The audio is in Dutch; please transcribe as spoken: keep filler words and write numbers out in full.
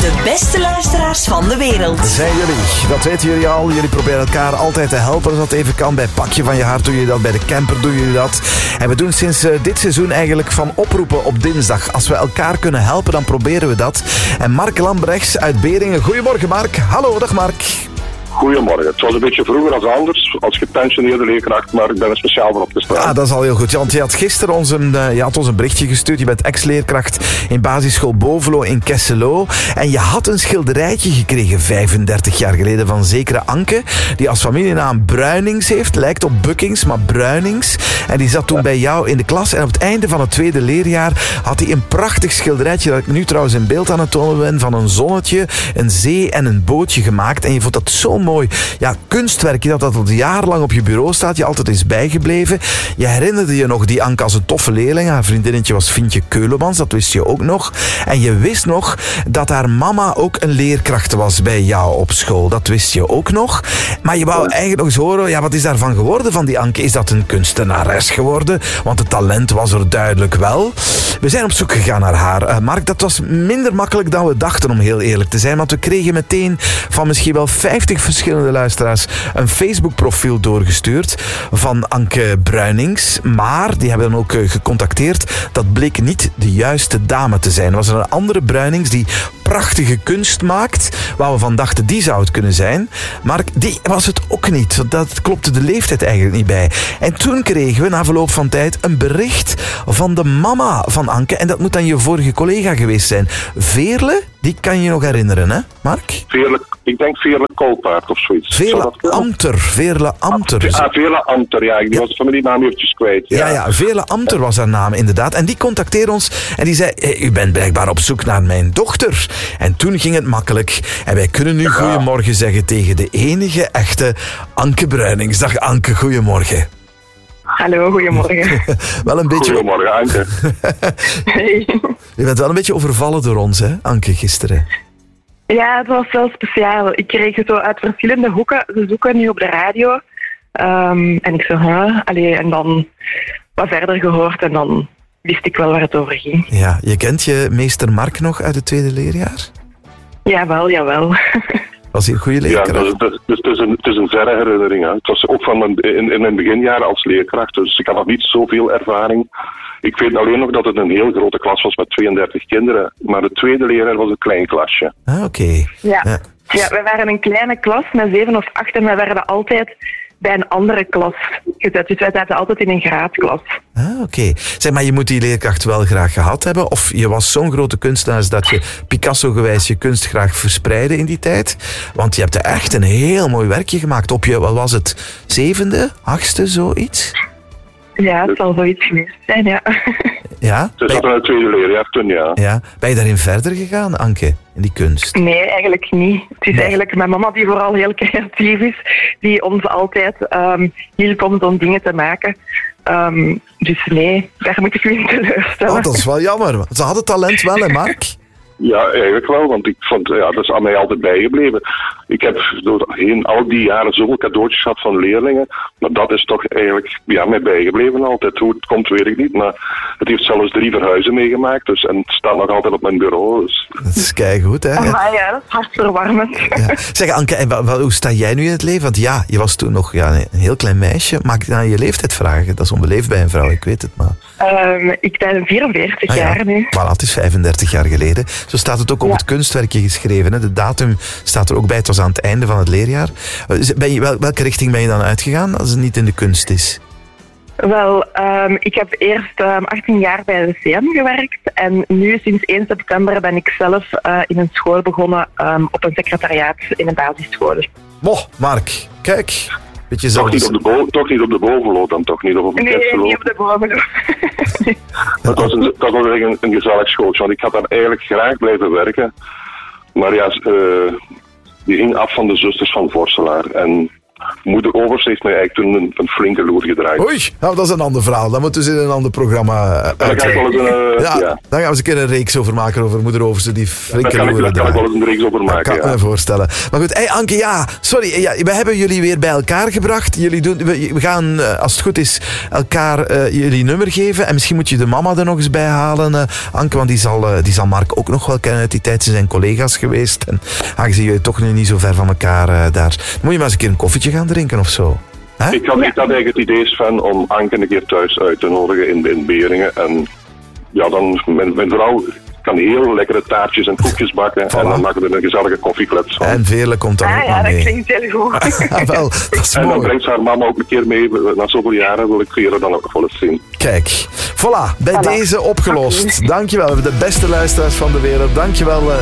De beste luisteraars van de wereld. Zijn jullie, dat weten jullie al. Jullie proberen elkaar altijd te helpen als dat even kan. Bij Pakje van je Hart doe je dat, bij de camper doe je dat. En we doen sinds uh, dit seizoen eigenlijk van oproepen op dinsdag. Als we elkaar kunnen helpen, dan proberen we dat. En Mark Lambrechts uit Beringen. Goedemorgen Mark. Hallo, dag Mark. Goedemorgen. Het was een beetje vroeger als anders, als gepensioneerde leerkracht, maar ik ben er speciaal voor opgestaan. Ah, dat is al heel goed. Ja, want je had gisteren ons een, uh, je had ons een berichtje gestuurd. Je bent ex-leerkracht in basisschool Bovelo in Kesselo. En je had een schilderijtje gekregen vijfendertig jaar geleden van zekere Anke, die als familienaam Bruinings heeft. Lijkt op Buckings, maar Bruinings. En die zat toen bij jou in de klas. En op het einde van het tweede leerjaar had hij een prachtig schilderijtje, dat ik nu trouwens in beeld aan het tonen ben, van een zonnetje, een zee en een bootje gemaakt. En je vond dat zo mooi. Ja, kunstwerkje dat dat al jarenlang op je bureau staat, je altijd is bijgebleven. Je herinnerde je nog die Anke als een toffe leerling. Haar vriendinnetje was Fintje Keulemans, dat wist je ook nog. En je wist nog dat haar mama ook een leerkracht was bij jou op school. Dat wist je ook nog. Maar je wou eigenlijk nog eens horen, ja, wat is daarvan geworden van die Anke? Is dat een kunstenares geworden? Want het talent was er duidelijk wel. We zijn op zoek gegaan naar haar. Uh, Mark, dat was minder makkelijk dan we dachten, om heel eerlijk te zijn. Want we kregen meteen van misschien wel vijftig verschillende luisteraars een Facebook-profiel doorgestuurd van Anke Bruinings. Maar die hebben dan ook uh, gecontacteerd. Dat bleek niet de juiste dame te zijn. Er was er een andere Bruinings die prachtige kunst maakt, waar we van dachten, die zou het kunnen zijn. Maar die was het ook niet. Dat klopte de leeftijd eigenlijk niet bij. En toen kregen we na verloop van tijd een bericht van de mama van Anke. En dat moet dan je vorige collega geweest zijn. Veerle, die kan je nog herinneren, hè, Mark? Veerle, ik denk Veerle Koolpaard of zoiets. Veerle Amter. Veerle Amter. Ah, Veerle Amter, ja. Die was de familienaam eventjes kwijt. Ja, ja, ja Veerle Amter was haar naam, inderdaad. En die contacteerde ons en die zei, hey, u bent blijkbaar op zoek naar mijn dochter. En toen ging het makkelijk. En wij kunnen nu ja. Goedemorgen zeggen tegen de enige echte Anke Bruinings. Dag Anke, goedemorgen. Hallo, goedemorgen. wel een beetje... Goedemorgen, Anke. Hey. Je bent wel een beetje overvallen door ons, hè, Anke, gisteren. Ja, het was wel speciaal. Ik kreeg het zo uit verschillende hoeken. Ze zoeken nu op de radio. Um, en ik zo, huh? Allee, en dan wat verder gehoord en dan wist ik wel waar het over ging. Ja, je kent je meester Mark nog uit het tweede leerjaar? Jawel, jawel. Was hij een goede leerkracht? Ja, dat is, dus het, is een, het is een verre herinnering. Hè. Het was ook van mijn, in, in mijn beginjaren als leerkracht, dus ik had nog niet zoveel ervaring. Ik weet alleen nog dat het een heel grote klas was met tweeëndertig kinderen, maar de tweede leraar was een klein klasje. Ah, oké. Okay. Ja. Ja. ja, wij waren een kleine klas met zeven of acht en wij werden altijd bij een andere klas gezet. Dus wij zaten altijd in een graadklas. Ah, oké. Okay. Zeg, maar je moet die leerkracht wel graag gehad hebben? Of je was zo'n grote kunstenaar dat je Picasso-gewijs je kunst graag verspreidde in die tijd? Want je hebt er echt een heel mooi werkje gemaakt op je, wat was het, zevende, achtste, zoiets? Ja, het zal zoiets geweest zijn, ja. Ja? Ze zat in het tweede leerjaar toen, ja. ja. Ben je daarin verder gegaan, Anke, in die kunst? Nee, eigenlijk niet. Het is nee. eigenlijk mijn mama die vooral heel creatief is, die ons altijd um, hielp om zo'n dingen te maken. Um, dus nee, daar moet ik u in teleurstellen. Oh, dat is wel jammer. Ze hadden talent wel, hè, Mark? Ja, eigenlijk wel, want ik vond, ja, dat is aan mij altijd bijgebleven. Ik heb doorheen al die jaren zoveel cadeautjes gehad van leerlingen, maar dat is toch eigenlijk, ja, mij bijgebleven altijd. Hoe het komt, weet ik niet, maar het heeft zelfs drie verhuizen meegemaakt, dus, en het staat nog altijd op mijn bureau. Dus. Dat is keigoed, hè? Ja, maar ja, dat is hartverwarmend. Ja. Zeg, Anke, en wat, wat, hoe sta jij nu in het leven? Want ja, je was toen nog ja, een heel klein meisje. Mag ik aan je leeftijd vragen? Dat is onbeleefd bij een vrouw, ik weet het, maar... Um, ik ben vierenveertig ah, ja. jaar nu. Maar dat is vijfendertig jaar geleden. Zo staat het ook op ja. het kunstwerkje geschreven. Hè? De datum staat er ook bij. Het was aan het einde van het leerjaar. Ben je, wel, welke richting ben je dan uitgegaan als het niet in de kunst is? Wel, um, ik heb eerst um, achttien jaar bij de C M gewerkt. En nu sinds eerste september ben ik zelf uh, in een school begonnen. Um, op een secretariaat in een basisschool. Moh, Mark, kijk... Toch niet, op de bo- toch niet op de Bovenlo dan, toch niet? Of op de nee, Kesselo. niet op de Bovenlo. nee. Dat was, een, dat was een, een gezellig schooltje, want ik had daar eigenlijk graag blijven werken. Maar ja, uh, die ging af van de zusters van Vorselaar. En moeder Overs heeft mij eigenlijk toen een, een flinke loer gedraaid. Oei, nou, dat is een ander verhaal. Dat moeten we eens in een ander programma uh, Daar ga ik wel eens een, uh, ja, ja. Daar gaan we eens een keer een reeks over maken, over moeder Overste die flinke Daar kan, loeren ik, daar kan ik wel eens een reeks over Dat maken, kan ik ja. me voorstellen. Maar goed, hey Anke, ja, sorry, ja, we hebben jullie weer bij elkaar gebracht. Jullie doen, we, we gaan, uh, als het goed is, elkaar uh, jullie nummer geven. En misschien moet je de mama er nog eens bij halen, uh, Anke, want die zal, uh, die zal Mark ook nog wel kennen uit die tijd. Ze zijn collega's geweest. En aangezien jullie toch nu niet zo ver van elkaar uh, daar, dan moet je maar eens een keer een koffietje gaan drinken of zo. Hè? Ik had, ik had eigenlijk het idee van om Anke een keer thuis uit te nodigen in, in Beringen. En ja, dan, mijn, mijn vrouw kan heel lekkere taartjes en koekjes bakken. Voilà. En dan maken we er een gezellige koffieklets van. En Veerle komt dan Ah ook ja, maar dat mee. klinkt heel goed. Ah, wel, dat is En dan mooi. brengt ze haar mama ook een keer mee. Na zoveel jaren wil ik Veerle dan ook nog wel eens zien. Kijk, voilà, bij Voilà. deze opgelost. Dankjewel, we hebben de beste luisteraars van de wereld. Dankjewel, uh,